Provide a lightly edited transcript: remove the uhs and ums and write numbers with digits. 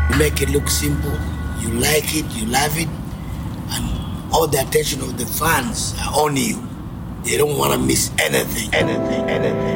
You make it look simple, you like it, you love it, and all the attention of the fans are on you. They don't want to miss anything, anything, anything.